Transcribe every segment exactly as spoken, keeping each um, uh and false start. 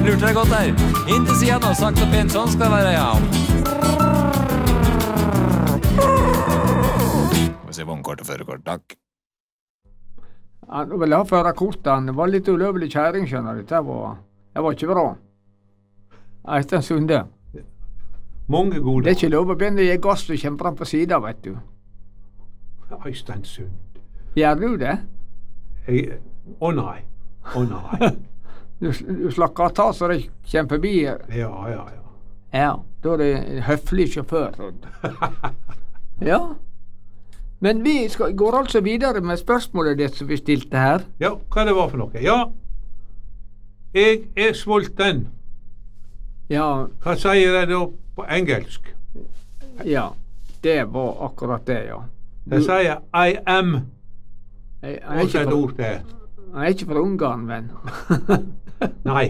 Lurte deg godt der. Inn til siden og sakte og pent, sånn skal det være, ja. Må se vognkort og førerkort, takk. Han ville ha førerkort, han var litt ulovlig kjæring, skjønner du. Det var, det var ikke bra. Etter en sunde. Mange gode. Det er ikke lov å begynne å gi gass og kjempe fram på siden, vet du. Øysteinsund. Gjør du det? Jeg, å nei. Å nei. Du, du slakker av ta så det kommer forbi. Ja, ja, ja. Ja, da er det en høflig sjåfør. Ja. Men vi skal, går altså videre med spørsmålet ditt som vi stilte her. Ja, hva det var for noe? Ja, jeg er sulten. Ja. Hva sier jeg da på engelsk? Ja, det var akkurat det, ja. Jeg sier I am. Jeg, jeg, Og er så ikke et fra, ord til. jeg er ikke fra Ungarn, venn. Nei.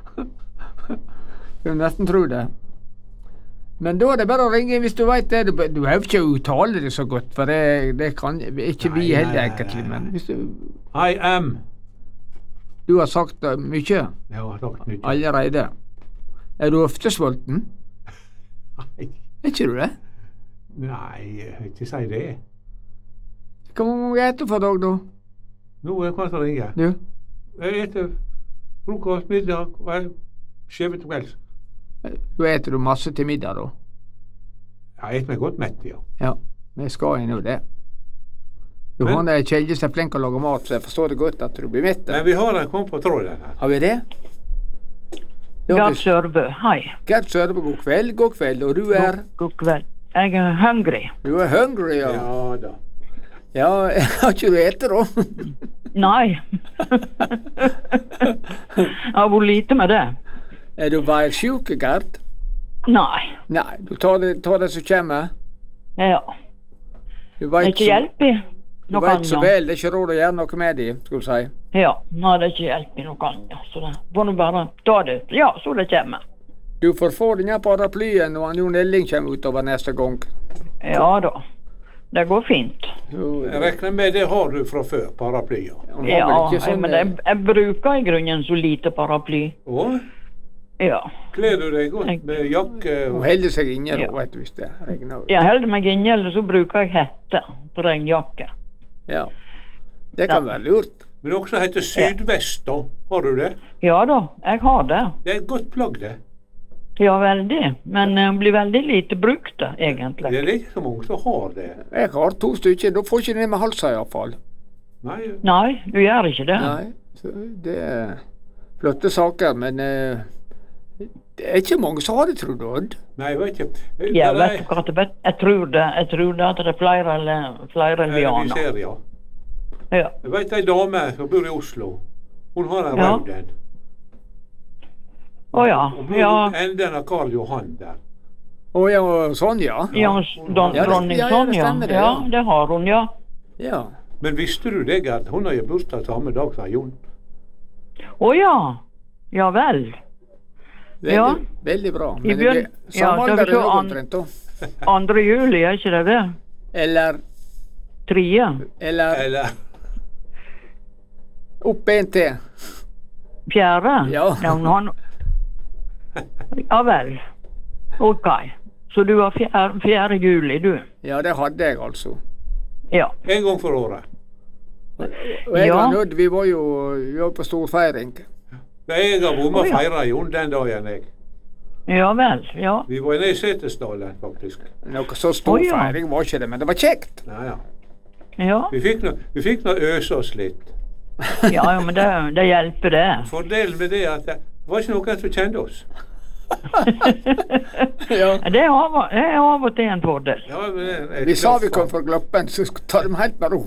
Du nesten tror det. Men da er det bare å ringe hvis du vet det. Du, du har jo ikke uttale det så godt, for det, det kan ikke vi Nei, heller nei, egentlig. nei, nei. Men hvis du, I am. du har sagt det mye Jeg har sagt mye. allerede. Er du ofte sulten? Nei. Er ikke du det? Nei, jeg vil ikke si det. Hva må vi ete for dag, da? Nå er det kanskje å ringe. Du? Jeg eter frokost, middag og jeg skjever til kvelds. Du eter du masse til middag, da? Jeg eter meg godt mett, ja. Ja, vi skal inn i det. Du Men- har en Kjelje som er flink å lage mat, så jeg forstår det godt at du blir mett. Men vi har en kom på tråden her. Har vi det? Ja, Gard vi- Sørbø, hei. Gerd Sørbø, god kveld, god kveld. Og du er? God, god kveld. Jeg er hungry. Du er hungry, ja. Ja da. Ja, har ikke du ete, da? Nei. Jeg har vært lite med det. Er du bare sjuk, Gerd? Nei. Nei, du tar det, tar det som kommer. Ja. Du Det er vet ikke så, hjelp i du noe vet så annet. vel, det er ikke råd å gjøre noe med de, skulle du si. Ja. Nei, det er ikke hjelp i noe annet. Så det får du bare ta det. Ja, så det kommer. Du får få denne paraplyen når han Jon Elling kommer utover neste gang. Ja da. Det går fint. Jo, Jeg regner med det har du fra før, paraplyer. han har Ja, vel ikke jeg, sånn, men jeg, jeg bruker i grunnen så lite paraply. Og Ja. kler du deg godt med jakke? Hun Og... holder seg inne, da, Ja. vet du, hvis det regner. Jeg holder meg inne, eller så bruker jeg hette på regnjakke. Ja. Det kan være lurt. Men også heter sydvest, da. Har du det? Ja da, jeg har det. Det er et godt plagg, det. Ja, veldig. Men det blir veldig lite brukt, det, egentlig. Det er ikke så mange som har det. Jeg har to stykker, da får ikke det med halsa iallfall. Nei, Nei, du gjør ikke det. Nei, så det er flotte saker, men eh, det er ikke mange som har det, tror du, Odd? nei, jeg vet ikke. Ja, Det vet er- du hva, jeg, vet, jeg tror det Jeg tror det at det er flere, eller, flere eh, vi lianer. ser, ja. Ja. Jeg vet ei dame som bor i Oslo. Hun har en Ja. rød en. Å ja. Og bor Ja, enden av Karl Johan der. Å ja, sånn, ja. ja don, Ja, det- dronning ja, ja, det Sonja. stemmer det, Ja, ja. det har hun, ja. Ja. Men visste du det, Gerd? Hun har jo bursdag samme dag som Jon. Å ja. Ja vel. Veldig, Ja. veldig bra. I Men det bjørn- blir ja, samme det alder betyr er det an- omtrent, da. Andre juli, er ikke det det? Eller, Tredje? eller Eller opp en til. Fjerde? Ja. hun har... Ja vel. Ok. Så du har fjerde, fjerde juli, du? Ja, det hadde jeg, altså. Ja. en gang for året. Og jeg Ja. og Odd, vi var jo vi var på storfeiring. Nei, jeg har vært med Å, og ja. feira Jon den dagen, jeg. Ja vel. Ja. Vi var nede i Setesdalen, faktisk. Noe så stor Å, ja. feiring var ikke det, men det var kjekt. Ja, ja. Ja, Vi fikk nå vi fikk nå øse oss litt. ja, ja men det, det hjelper, det. Fordelen med det er at det var ikke noen som kjente oss. Ja. Det er av, det er av og til en fordel. Ja, men jeg, jeg Vi sa vi traff kom han. fra Gloppen, så ta dem helt med ro.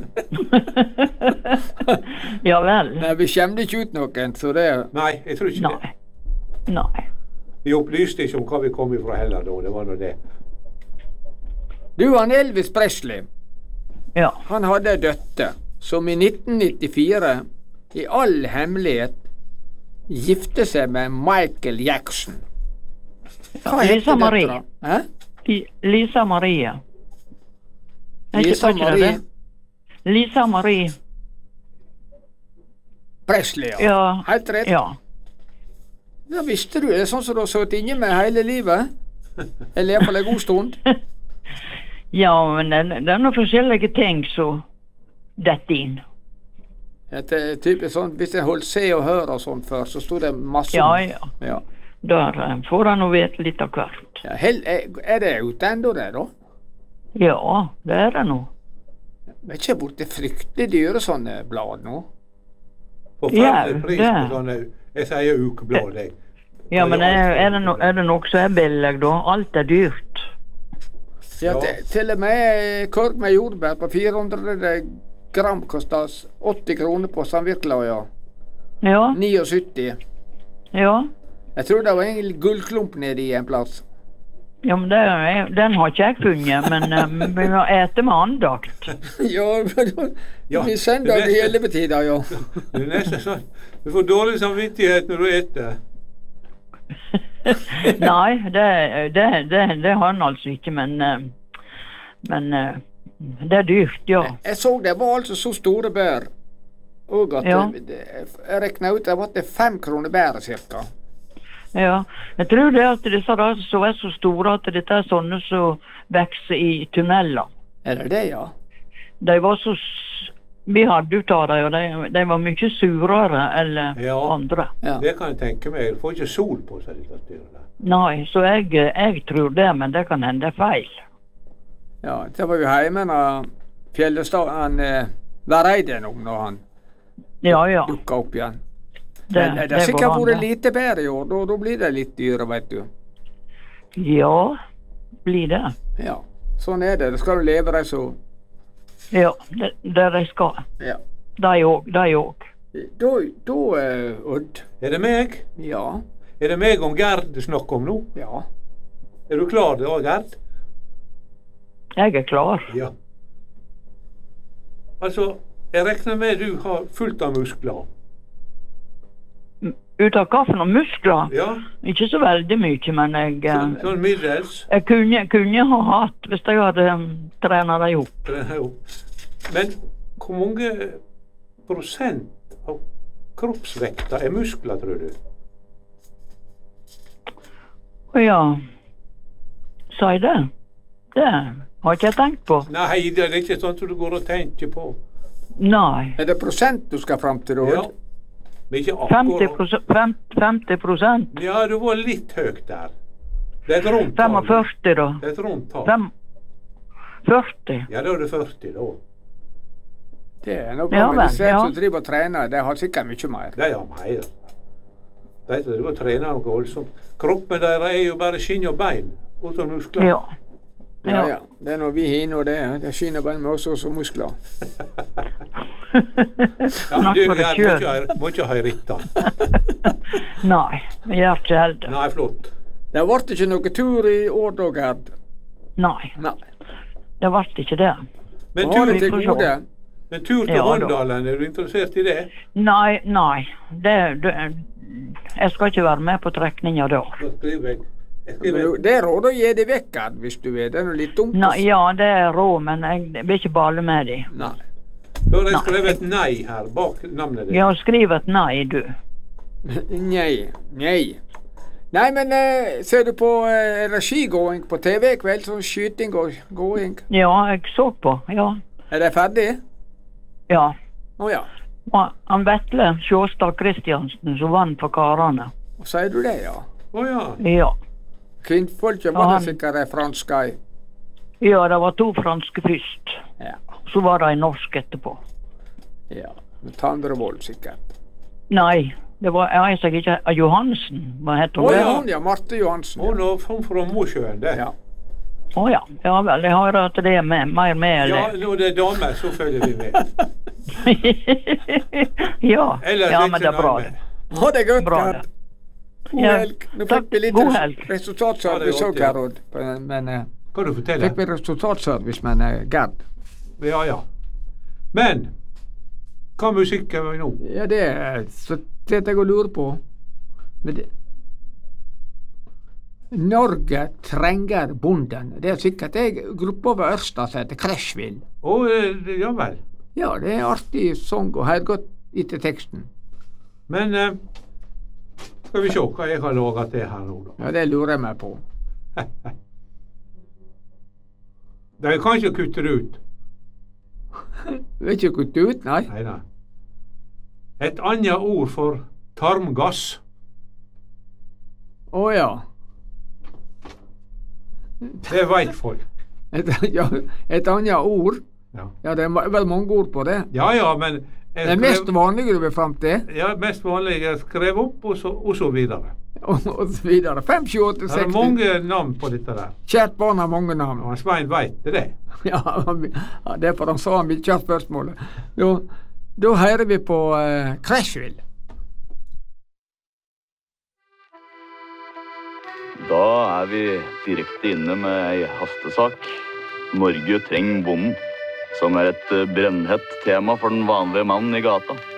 Ja vel. Nei, vi skjemte ikke ut noen, så det Nei, jeg tror ikke Nei. Nei. det. Vi opplyste ikke om hva vi kom ifra heller da. Det var nå det. Du, han Elvis Presley, Ja. han hadde ei døtter som i nitten nittifire i all hemmelighet gifte seg med Michael Jackson. Hva Lisa heter Marie. døtra? Hæ? Li- Lisa Marie. Er ikke- Lisa var ikke det Marie det? Lisa Marie. Presley, ja. Ja. Helt rett. Ja. Ja, visste du det? Sånn som du har sittet inne med hele livet? Eller i hvert fall en god stund? Ja, men det, det er noen forskjellige ting som detter inn. Det er typisk sånn, hvis jeg holdt se og høre og sånt før, så stod det masse Ja, om- ja. ja. Der eh, får han nå vite litt av hvert. Ja, hel, er, er det ute ennå det, da? Ja, det er det nå. Det er ikke borte fryktelig dyre sånne blad nå? Forferdelig Ja, pris det- på sånne, jeg sier ukeblad, jeg. Ja, men er, er, det no, er det noe som er billig, da? Alt er dyrt. Ja, Ja. til, til og med korg med jordbær på fire hundre gram koster åtti kroner på samvirkeløya. Ja, syttini. ja. Jeg tror det var en gullklump nedi en plass. Ja, men det, er- den har ikke jeg funnet, men eh, vi må ete med andakt. Ja, Ja, vi sender det er det i nesten- ellevetida, ja. Det er nesten sånn, du får dårlig samvittighet når du eter. Nei, det, det, det, det har han altså ikke, men, eh, men eh, det er dyrt, ja. Jeg så det var altså så store bær. Og at Ja. det, det, jeg regna ut det var til fem kroner bæret cirka. Ja, jeg tror det at disse da, som er så store at dette er sånne som vokser i tunneler. Er det det, ja? De var så s- vi hadde ut av dem, og de, de var mye surere enn Ja. andre. Ja. Det kan jeg tenke meg. Du får ikke sol på seg, disse styrene. Nei, så jeg, jeg tror det, men det kan hende det er feil. Ja, det var jo hjemme når Fjellestad han eh, Vareide nå når han Ja, ja. dukka opp igjen. Det, Men det har sikkert han, vært det. lite bær i år, da, da blir det litt dyrere, vet du. Ja, blir det. Ja, sånn er det. Da skal du leve deg så. Ja, det, det de skal. Ja. De òg, de òg. Da, da eh, Odd. Er det meg? Ja. Er det meg og Gerd du snakker om nå? Ja. Er du klar da, Gerd? Jeg er klar. Ja. Altså, jeg regner med du har fullt av muskler. Ut av kaffen og muskler? Ja, Ikke så veldig mye, men jeg, sånn, eh, sånn middels. jeg kunne, kunne ha hatt hvis jeg hadde um, trena dem opp. Det er jo. Men hvor mange prosent av kroppsvekta er muskler, tror du? Å ja, sa jeg det? Det har ikke jeg tenkt på. Nei, det er ikke sånn som du går og tenker på. Nei. Er det prosent du skal fram til, Odd? Ja. Men ikke femti akkurat. prosent? fem- femti prosent? Ja, du var litt høyt der. Det er et rundt tall. femogførti, da? Det er et rundt tall. Fem, førti? Ja, da er det førti, da. Det er noe Ja med vel, disse ja. som driver og trener. De har sikkert mye mer. Det er mer. De som driver og trener noe voldsomt. Kroppen deres er jo bare skinn og bein uten muskler. Ja. Ja, Ja. ja. Det er når vi hinner det. Det skinner bare med oss også muskler. Ja, Snakk du, for deg jeg må sjøl. ikke ha- må ikke ha ritta. Nei, jeg gjør ikke heller. Nei, flott. Det ble ikke noe tur i år da, Gerd. Nei, Nei. det ble ikke det. Men Har tur, det til får se. gode. men tur til Ja, da. Håndalen, er du interessert i det? Nei, nei. Det, det, jeg skal ikke være med på trekninga da. Da skriver jeg. jeg Men skriver, jo, det er råd å gi det vekk, Gerd, hvis du vil. Det er noe litt dumt. Nei, ja, det er råd, men jeg vil ikke bale med dem. Nei. da har jeg skrevet et nei her bak navnet ditt. Jeg har skrevet et nei, du. Nei. Nei. Nei, men eh, ser du på eh, regigåing på T V i kveld? Sånn skyting og gåing. Ja, jeg så på, ja. Er det ferdig? Ja. Å ja. Og han Vetle Sjåstad Kristiansen som vant for karene. Og sier du det, ja? Å ja. Ja. Kvinnfolket Ja, var han- det sikkert de franske. Ja, det var to franske først. Ja. Så var det en norsk etterpå. ja. Tandrevold, sikkert. Nei, det var jeg sier ikke eh, Johansen. Hva het Å hun? ja, Å hun, ja. Marte Johansen. Og Ja. nå kom fra Mosjøen, det. Ja. ja. Ja vel, jeg har at det er med, mer med, Ja, eller? når det er damer, så følger vi med. ja. Ellers ja, ikke men det er noe bra, med. det. Ha det godt, Bra, Gerd. det. God Ja, helg. Nå takk. fikk vi litt God helg. resultatservice Ha òg, det godt, ja. Odd. Men- Men eh, Kan du fortelle? fikk vi resultatservice, men eh, Gerd. Ja, ja. Men hva musikk er vi nå? Ja, det er så det jeg lurer på. Men det Norge trenger bonden. Det er sikkert ei gruppe over Ørsta som heter Crashville. Å, eh, ja vel. Ja, det er en artig sang og helt godt etter teksten. Men eh, Skal vi se hva jeg har laget til her nå, da. Ja, det lurer jeg meg på. De kan ikke kutte det ut. Vil ikke kutte ut, nei. Nei, nei. Et annet ord for tarmgass. Å ja. Det vet folk. Et, ja. Et annet ord. Ja. Ja, det er vel mange ord på det. Ja, ja, men Det er mest vanlige du vil frem til. Ja, mest vanlige er skrevet opp, og så, og så videre. Og, og så videre. fem, sju, åtte, Det seks. er mange navn på dette der. Kjært barn har mange navn. Og Svein vet det. Ja, ja, det er for han sa mye av spørsmålet. Da, da hører vi på uh, Crashville. Da er vi direkte inne med ei hastesak. Norge trenger bonden, som er et brennhett tema for den vanlige mannen i gata.